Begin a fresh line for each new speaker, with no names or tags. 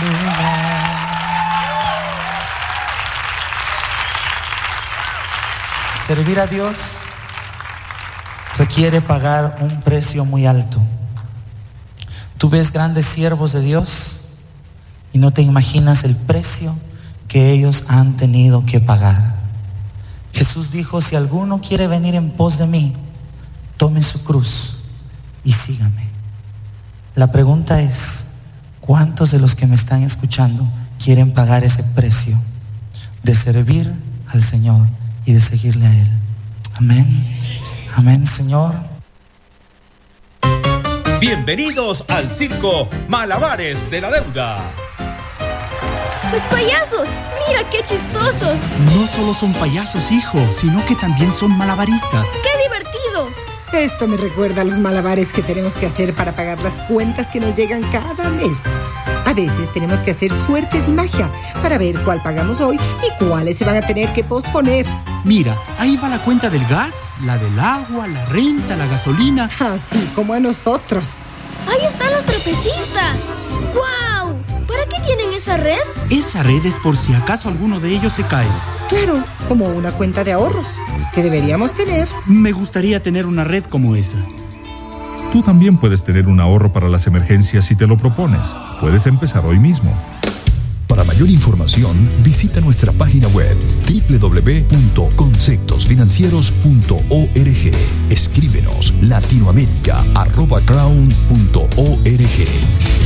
lugar. Servir a Dios requiere pagar un precio muy alto. Tú ves grandes siervos de Dios y no te imaginas el precio que ellos han tenido que pagar. Jesús dijo: si alguno quiere venir en pos de mí, tome su cruz y sígame. La pregunta es: ¿cuántos de los que me están escuchando quieren pagar ese precio de servir al Señor y de seguirle a Él? Amén. Amén, Señor.
Bienvenidos al circo Malabares de la Deuda.
¡Los payasos! ¡Mira qué chistosos!
No solo son payasos, hijo, sino que también son malabaristas.
¡Qué divertido!
Esto me recuerda a los malabares que tenemos que hacer para pagar las cuentas que nos llegan cada mes. A veces tenemos que hacer suertes y magia para ver cuál pagamos hoy y cuáles se van a tener que posponer.
Mira, ahí va la cuenta del gas, la del agua, la renta, la gasolina.
Así como a nosotros.
¡Ahí están los trapecistas! ¡Guau! ¿Para qué tienen esa red?
Esa red es por si acaso alguno de ellos se cae.
Claro, como una cuenta de ahorros que deberíamos tener.
Me gustaría tener una red como esa.
Tú también puedes tener un ahorro para las emergencias si te lo propones. Puedes empezar hoy mismo.
Para mayor información, visita nuestra página web www.conceptosfinancieros.org. Escríbenos latinoamerica@crown.org.